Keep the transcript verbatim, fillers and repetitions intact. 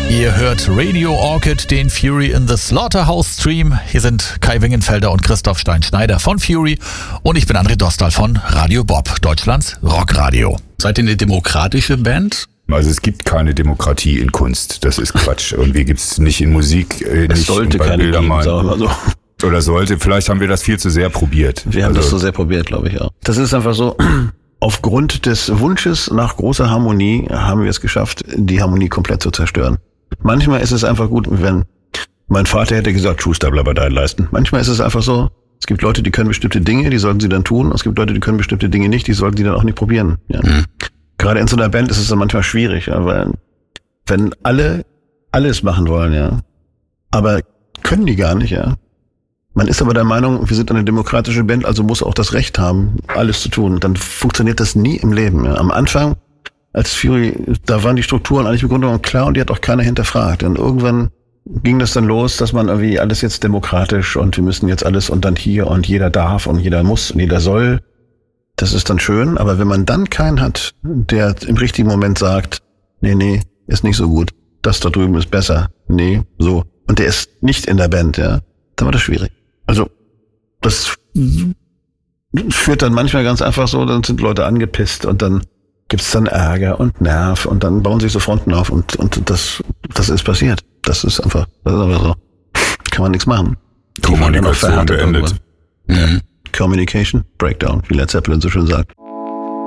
Ihr hört Radio Orchid, den Fury in the Slaughterhouse Stream. Hier sind Kai Wingenfelder und Christoph Stein-Schneider von Fury und ich bin André Dostal von Radio Bob, Deutschlands Rockradio. Seid ihr eine demokratische Band? Also es gibt keine Demokratie in Kunst, das ist Quatsch. Irgendwie gibt es nicht in Musik, äh, es nicht sollte bei keine geben, sagen wir so. Oder sollte, vielleicht haben wir das viel zu sehr probiert. Wir haben also, das so sehr probiert, glaube ich, auch. Das ist einfach so, aufgrund des Wunsches nach großer Harmonie haben wir es geschafft, die Harmonie komplett zu zerstören. Manchmal ist es einfach gut, wenn mein Vater hätte gesagt, Schuster, bleib bei deinen Leisten. Manchmal ist es einfach so, es gibt Leute, die können bestimmte Dinge, die sollten sie dann tun. Und es gibt Leute, die können bestimmte Dinge nicht, die sollten sie dann auch nicht probieren. Ja. Mhm. Gerade in so einer Band ist es dann manchmal schwierig, ja, weil wenn alle alles machen wollen, ja, aber können die gar nicht, ja. Man ist aber der Meinung, wir sind eine demokratische Band, also muss auch das Recht haben, alles zu tun. Dann funktioniert das nie im Leben. Ja. Am Anfang, als Fury, da waren die Strukturen eigentlich im Grunde genommen klar und die hat auch keiner hinterfragt. Und irgendwann ging das dann los, dass man irgendwie alles jetzt demokratisch und wir müssen jetzt alles und dann hier und jeder darf und jeder muss und jeder soll. Das ist dann schön, aber wenn man dann keinen hat, der im richtigen Moment sagt, nee, nee, ist nicht so gut, das da drüben ist besser, nee, so, und der ist nicht in der Band, ja, dann war das schwierig. Also, das führt dann manchmal ganz einfach so, dann sind Leute angepisst und dann gibt's dann Ärger und Nerv und dann bauen sich so Fronten auf und, und das, das ist passiert. Das ist einfach, das ist einfach so. Kann man nichts machen. Kommunikation beendet. Mhm. Communication Breakdown, wie Led Zeppelin so schön sagt.